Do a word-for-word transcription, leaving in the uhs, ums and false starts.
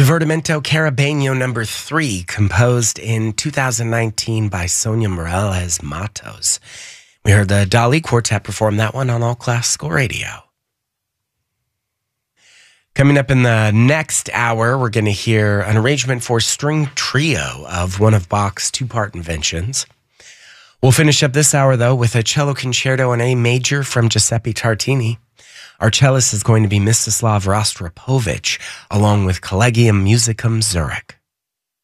Divertimento Caribeño number three, composed in two thousand nineteen by Sonia Morales Matos. We heard the Dali Quartet perform that one on All Classical Radio. Coming up in the next hour, we're going to hear an arrangement for string trio of one of Bach's two-part inventions. We'll finish up this hour, though, with a cello concerto in A major from Giuseppe Tartini. Our cellist is going to be Mstislav Rostropovich, along with Collegium Musicum Zurich.